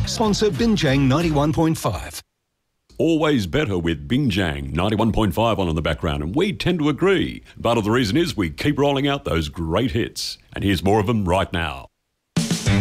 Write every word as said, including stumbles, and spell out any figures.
Sponsor Binjang ninety-one point five. Always better with Binjang ninety-one point five on in the background, and we tend to agree. Part of the reason is we keep rolling out those great hits. And here's more of them right now.